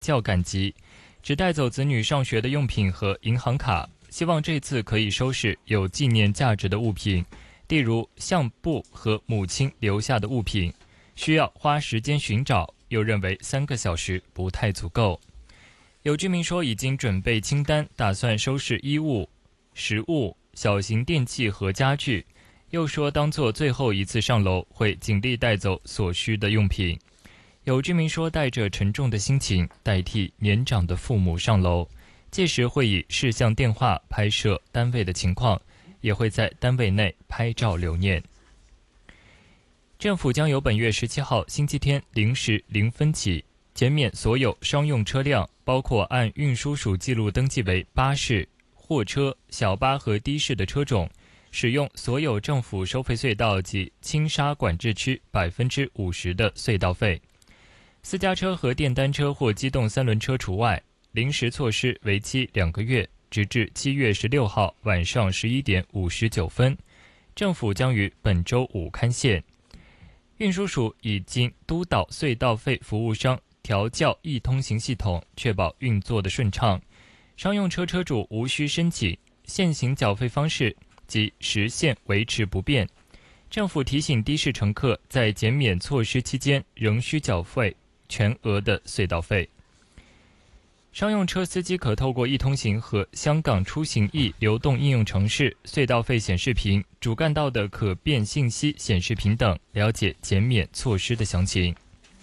较赶集，只带走子女上学的用品和银行卡，希望这次可以收拾有纪念价值的物品，例如相簿和母亲留下的物品，需要花时间寻找，又认为3个小时不太足够。有居民说已经准备清单，打算收拾衣物、食物、小型电器和家具，又说当作最后一次上楼，会尽力带走所需的用品。有居民说带着沉重的心情代替年长的父母上楼，届时会以视像电话拍摄单位的情况，也会在单位内拍照留念。政府将由本月17号星期天0时0分起，减免所有商用车辆，包括按运输署记录登记为巴士、货车、小巴和的士的车种，使用所有政府收费隧道及轻沙管制区50%的隧道费。私家车和电单车或机动3轮车除外。临时措施为期2个月，直至7月16号晚上11点59分。政府将于本周五刊宪。运输署已经督导隧道费服务商调校易通行系统，确保运作的顺畅。商用车车主无需申请，现行缴费方式及时限维持不变。政府提醒的士乘客在减免措施期间仍需缴费全额的隧道费。商用车司机可透过易通行和香港出行易流动应用程式、隧道费显示屏、主干道的可变信息显示屏等了解减免措施的详情。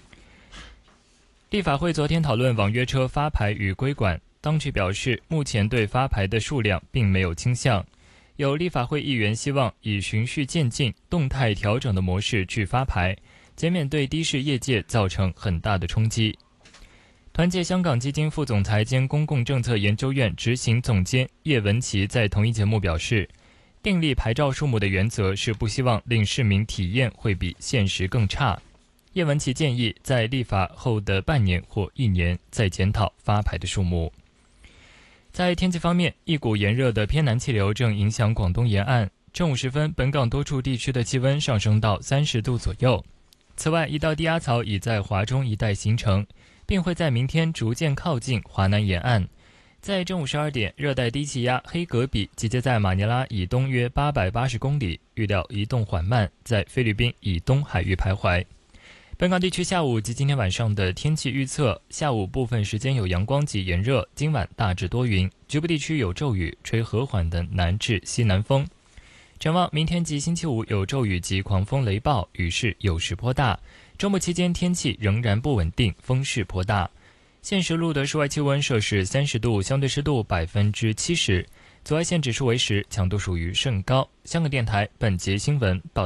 立法会昨天讨论网约车发牌与规管，当局表示目前对发牌的数量并没有倾向。有立法会议员希望以循序渐进、动态调整的模式去发牌，减免对的士业界造成很大的冲击。团结香港基金副总裁兼公共政策研究院执行总监叶文琪在同一节目表示，订立牌照数目的原则是不希望令市民体验会比现实更差。叶文琪建议在立法后的半年或1年再检讨发牌的数目。在天气方面，一股炎热的偏南气流正影响广东沿岸，正午时分，本港多处地区的气温上升到30度左右。此外，一道低压槽已在华中一带形成，并会在明天逐渐靠近华南沿岸。在正午12点，热带低气压黑格比集结在马尼拉以东约880公里，预料移动缓慢，在菲律宾以东海域徘徊。本港地区下午及今天晚上的天气预测：下午部分时间有阳光及炎热，今晚大致多云，局部地区有骤雨，吹和缓的南至西南风。展望明天及星期五有骤雨及狂风雷暴，雨势有时颇大。周末期间天气仍然不稳定，风势颇大。现时录得室外气温摄氏30度，相对湿度70%，紫外线指数为10，强度属于甚高。香港电台本节新闻报